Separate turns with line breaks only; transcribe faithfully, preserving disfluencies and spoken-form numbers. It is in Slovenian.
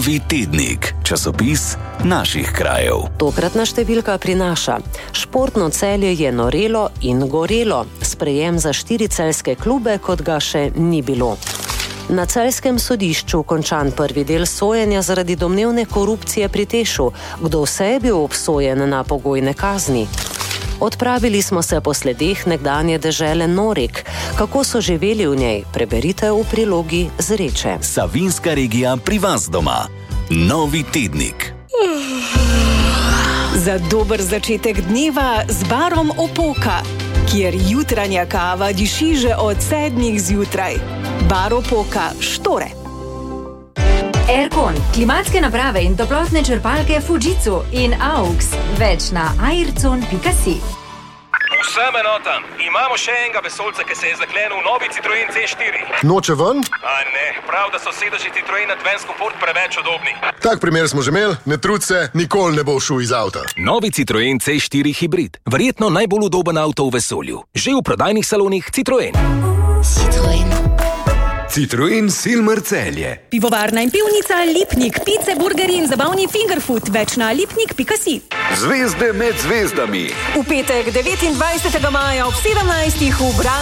Novi tednik, časopis naših krajev.
Tokratna številka prinaša: športno Celje je norelo in gorelo. Sprejem za štiri celjske klube, kot ga še ni bilo. Na celjskem sodišču končan prvi del sojenja zaradi domnevne korupcije pri Tešu. Kdo vse je bil obsojen na pogojne kazni? Odpravili smo se po sledeh nekdanje dežele Norik. Kako so živeli v njej, preberite v prilogi Zreče.
Savinjska regija pri vas doma. Novi tednik.
Za dober začetek dneva z barom Opoka, kjer jutranja kava diši že od sedmih zjutraj. Bar Opoka, Štore.
Aircon, klimatske naprave in toplotne črpalke Fujitsu in Aux. Več na aircon pika si.
Vsem enotam, imamo še enega vesoljca, ki se je zaklenil v novi Citroen C štiri.
Noče ven?
A ne, prav, da so sedeži Citroen Advance Comfort preveč udobni.
Tak primer smo že imeli, ne trud se, nikoli ne bo šel iz avta.
Novi Citroen C štiri hibrid. Verjetno najbolj udoben avto v vesolju. Že v prodajnih salonih Citroen.
Citroen.
Citroen Silmer Celje.
Pivovarna in pivnica Lipnik, pice, burgeri in zabavni fingerfood. Več na lipnik pika si.
Zvezde med zvezdami.
V petek devetindvajsetega maja ob sedemnajstih v Bra